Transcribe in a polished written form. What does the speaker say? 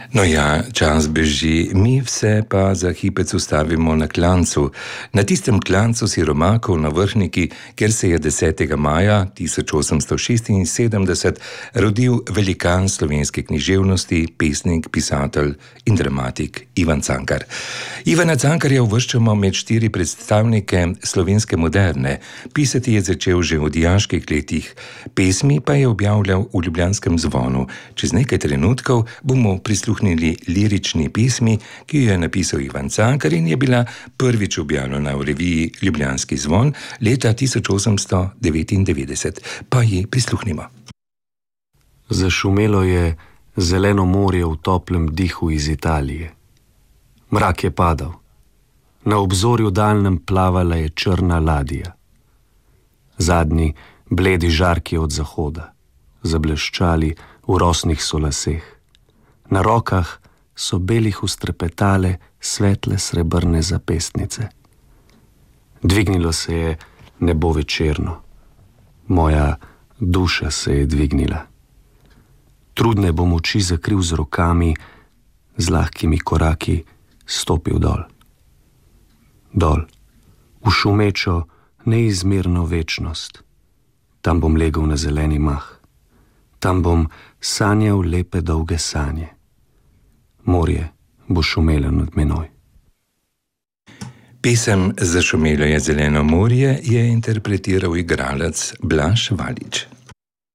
No ja, čas beži, mi vse pa za hipec ustavimo na klancu. Na tistem klancu siromakov na Vrhniki, kjer se je 10. maja 1876 rodil velikan slovenske književnosti, pesnik, pisatelj in dramatik Ivan Cankar. Ivana Cankarja uvrščamo med 4 predstavnike slovenske moderne. Pisati je začel že v dijaških letih, pesmi pa je objavljal v Ljubljanskem zvonu. Čez nekaj trenutkov bomo prisluhnili lirični pesmi, ki jo je napisal Ivan Cankar in je bila prvič objavljena v reviji Ljubljanski zvon leta 1899. Pa ji prisluhnimo. Zašumelo je zeleno morje v toplem dihu iz Italije. Mrak je padal. Na obzorju daljnem plavala je črna ladja. Zadnji bledi žarki od zahoda, zableščali v rosnih solaseh. Na rokah so belih ustrepetale svetle srebrne zapestnice. Dvignilo se je nebo večerno. Moja duša se je dvignila. Trudne bom oči zakril z rokami, z lahkimi koraki stopil dol. Dol, v šumečo, neizmerno večnost. Tam bom legel na zeleni mah. Tam bom sanjal lepe dolge sanje. Morje bo šumelo nad menoj. Pesem Zašumelo je zeleno morje je interpretiral igralec Blaž Valič.